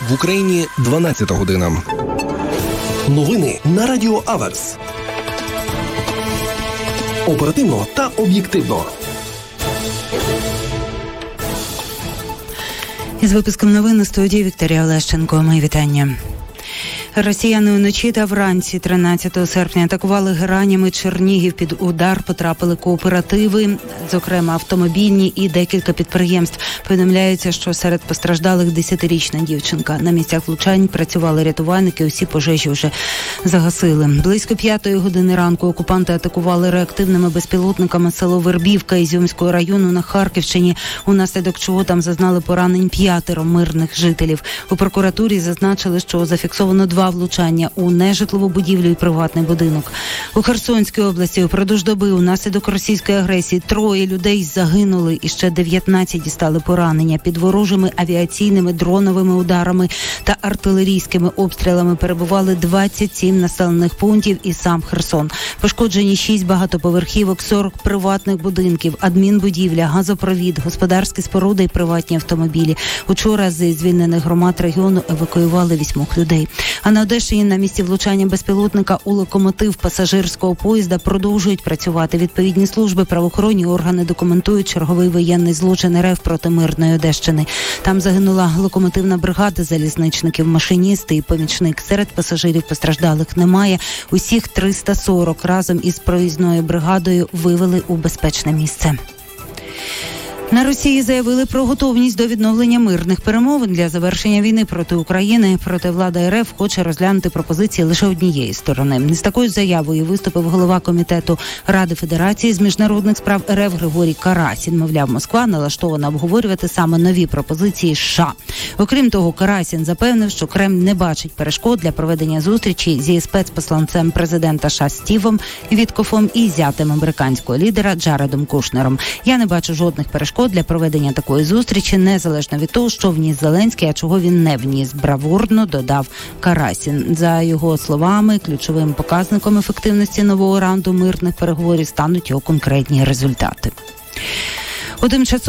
В Україні 12 година. Новини на Радіо Аверс. Оперативно та об'єктивно. Із випуском новин у студії Вікторія Олещенко. Мої вітання. Росіяни уночі та вранці 13 серпня атакували Геранями Чернігів. Під удар потрапили кооперативи, зокрема автомобільні і декілька підприємств. Повідомляється, що серед постраждалих 10-річна дівчинка. На місцях влучань працювали рятувальники, усі пожежі вже загасили. Близько 5-ї години ранку окупанти атакували реактивними безпілотниками село Вербівка Ізюмського району на Харківщині, унаслідок чого там зазнали поранень 5 мирних жителів. У прокуратурі зазначили, що зафіксовано 2 влучання у нежитлову будівлю і приватний будинок. У Херсонській області упродовж доби унаслідок російської агресії 3 людей загинули і ще 19 дістали поранення. Під ворожими авіаційними, дроновими ударами та артилерійськими обстрілами перебували 27 населених пунктів і сам Херсон. Пошкоджені 6 багатоповерхівок, 40 приватних будинків, адмінбудівля, газопровід, господарські споруди і приватні автомобілі. Учора зі звільнених громад регіону евакуювали 8 людей. А на Одещині на місці влучання безпілотника у локомотив пасажирського поїзда продовжують працювати. Відповідні служби, правоохоронні органи документують черговий воєнний злочин РФ проти мирної Одещини. Там загинула локомотивна бригада залізничників, машиністи і помічник. Серед пасажирів постраждалих немає. Усіх 340 разом із проїзною бригадою вивели у безпечне місце. На Росії заявили про готовність до відновлення мирних перемовин для завершення війни проти України. Проте влада РФ хоче розглянути пропозиції лише однієї сторони. З такою заявою виступив голова комітету Ради Федерації з міжнародних справ РФ Григорій Карасін. Мовляв, Москва налаштована обговорювати саме нові пропозиції США. Окрім того, Карасін запевнив, що Кремль не бачить перешкод для проведення зустрічі зі спецпосланцем президента США Стівом Віткофом і зятем американського лідера Джаредом Кушнером. Я не бачу жодних перешкод для проведення такої зустрічі, незалежно від того, що вніс Зеленський, а чого він не вніс, бравурно додав Карасін. За його словами, ключовим показником ефективності нового раунду мирних переговорів стануть його конкретні результати.